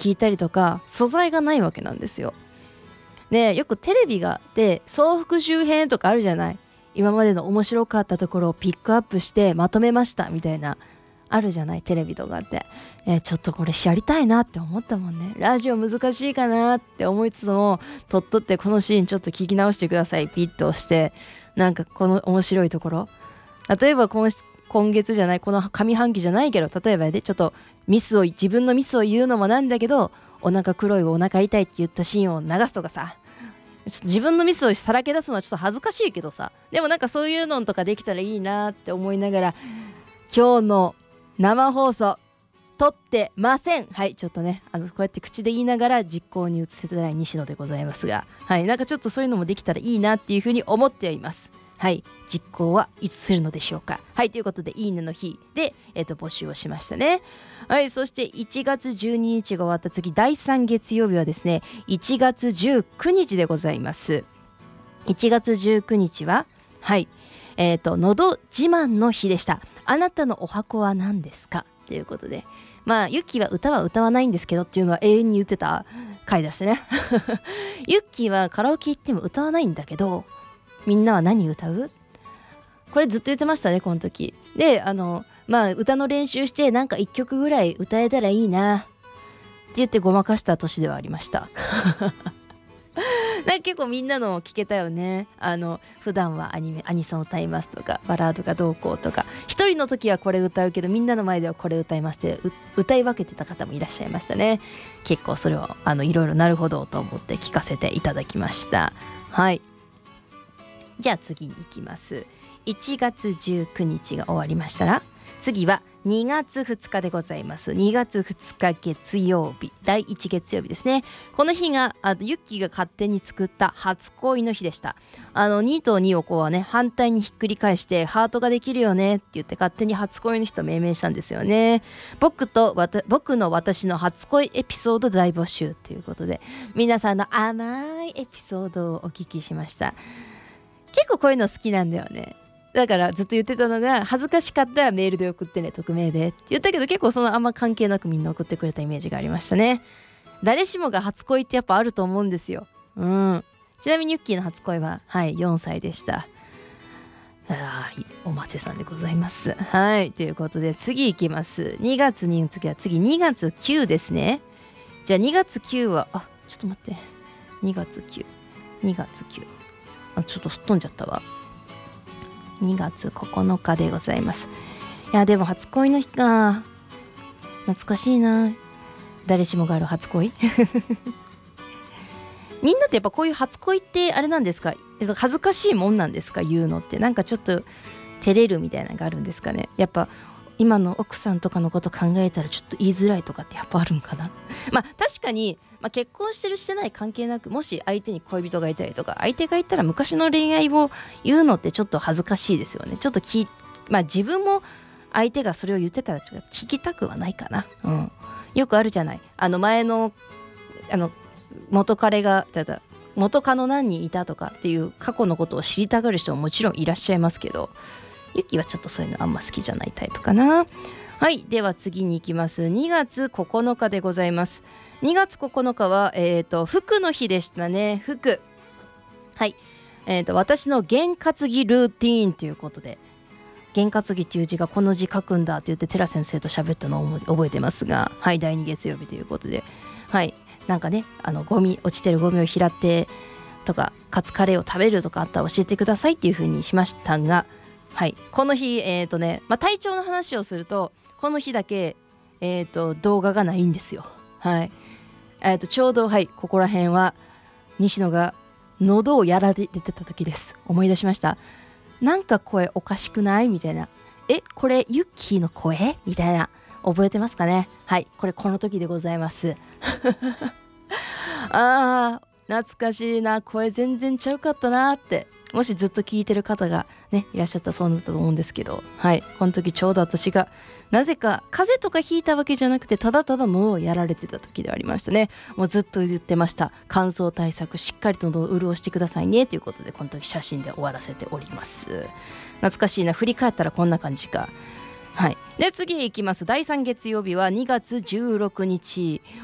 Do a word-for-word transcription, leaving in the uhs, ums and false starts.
聞いたりとか素材がないわけなんですよ。でよくテレビがで総復習編とかあるじゃない。今までの面白かったところをピックアップしてまとめましたみたいなあるじゃない、テレビとかって、えー、ちょっとこれやりたいなって思ったもんね。ラジオ難しいかなって思いつつも、とっとってこのシーンちょっと聞き直してくださいピッと押して、なんかこの面白いところ、例えば今今月じゃないこの上半期じゃないけど、例えばでちょっとミスを自分のミスを言うのもなんだけど、お腹黒いお腹痛いって言ったシーンを流すとかさ、自分のミスをさらけ出すのはちょっと恥ずかしいけどさ、でもなんかそういうのとかできたらいいなって思いながら、今日の生放送撮ってません。はい、ちょっとねあのこうやって口で言いながら実行に移せてない西野でございますが、はい、なんかちょっとそういうのもできたらいいなっていうふうに思っています。はい、実行はいつするのでしょうか。はい、ということでいいねの日で、えー、と募集をしましたね。はい、そしていちがつじゅうににちが終わった次、だいさん月曜日はですね、いちがつじゅうくにちでございます。いちがつじゅうくにちははいえー、とのど自慢の日でした。あなたのお箱は何ですかということで、まあユッキーは歌は歌わないんですけどっていうのは永遠に言ってた回でしてねユッキーはカラオケ行っても歌わないんだけど、みんなは何歌う？これずっと言ってましたね、この時で。あのまあ歌の練習してなんかいっきょくぐらい歌えたらいいなって言ってごまかした年ではありましたなんか結構みんなの聞けたよね。あの普段はアニメアニソン歌いますとか、バラードがどうこうとか、一人の時はこれ歌うけどみんなの前ではこれ歌いますって歌い分けてた方もいらっしゃいましたね。結構それはあのいろいろなるほどと思って聞かせていただきました。はい、じゃあ次に行きます。いちがつじゅうくにちが終わりましたら、次はにがつふつかでございます。にがつふつか月曜日、だいいち月曜日ですね。この日があユッキーが勝手に作った初恋の日でした。あのにとにをこうはね反対にひっくり返してハートができるよねって言って勝手に初恋の日と命名したんですよね。僕とわた僕の私の初恋エピソード大募集ということで、皆さんの甘いエピソードをお聞きしました。結構こういうの好きなんだよね。だからずっと言ってたのが、恥ずかしかったらメールで送ってね、匿名でって言ったけど、結構そのあんま関係なくみんな送ってくれたイメージがありましたね。誰しもが初恋ってやっぱあると思うんですよ。うん。ちなみにユッキーの初恋ははいよんさいでした。あおませさんでございます。はい、ということで次いきます。にがつに次は次にがつくですね。じゃあにがつくはあちょっと待ってにがつくにがつくあちょっと吹っ飛んじゃったわ。にがつここのかでございます。いやでも初恋の日か、懐かしいな。誰しもがある初恋みんなってやっぱこういう初恋ってあれなんですか、恥ずかしいもんなんですか、言うのって。なんかちょっと照れるみたいなのがあるんですかね。やっぱ今の奥さんとかのこと考えたらちょっと言いづらいとかってやっぱあるんかなまあ確かに、まあ、結婚してるしてない関係なく、もし相手に恋人がいたりとか、相手がいたら昔の恋愛を言うのってちょっと恥ずかしいですよね。ちょっとき、まあ、自分も相手がそれを言ってたらちょっと聞きたくはないかな、うん、よくあるじゃない。あの前のあの元彼がだだ元カノ何人いたとかっていう過去のことを知りたがる人ももちろんいらっしゃいますけど、ユキはちょっとそういうのあんま好きじゃないタイプかな。はい、では次に行きます。にがつここのかでございます。にがつここのかは、えーと、服の日でしたね。服。はい、えーと、私の験担ぎルーティーンということで、験担ぎっていう字がこの字書くんだって言って寺先生と喋ったのを覚えてますが、はい、だいに月曜日ということで、はい、なんかね、あのゴミ落ちてるゴミを拾ってとか、カツカレーを食べるとかあったら教えてくださいっていう風にしましたが、はい、この日、えーとねまあ、体調の話をすると、この日だけ、えーと動画がないんですよ。はい、えーとちょうど、はい、ここら辺は西野が喉をやられてた時です。思い出しました。なんか声おかしくないみたいな、えこれユッキーの声みたいな、覚えてますかね。はい、これこの時でございますあー懐かしいな、声全然ちゃうかったなって、もしずっと聞いてる方がねいらっしゃったらそうだったと思うんですけど、はい、この時ちょうど私がなぜか風邪とかひいたわけじゃなくて、ただただ喉をやられてた時でありましたね。もうずっと言ってました。乾燥対策しっかりと喉を潤してくださいねということで、この時写真で終わらせております。懐かしいな、振り返ったらこんな感じか。はい、で次へ行きます。だいさん月曜日はにがつじゅうろくにち、